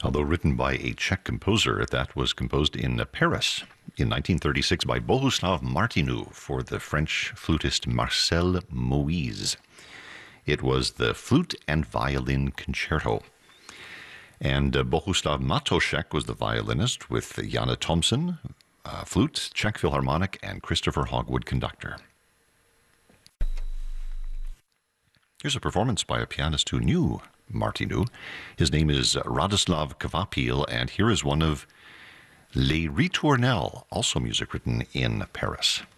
Although written by a Czech composer, that was composed in Paris in 1936 by Bohuslav Martinu for the French flutist Marcel Moise. It was the Flute and Violin Concerto. And Bohuslav Matošek was the violinist, with Jana Thomsen, flute, Czech Philharmonic, and Christopher Hogwood, conductor. Here's a performance by a pianist who knew Martinu. His name is Radoslav Kvapil, and here is one of Les Ritournelles, also music written in Paris.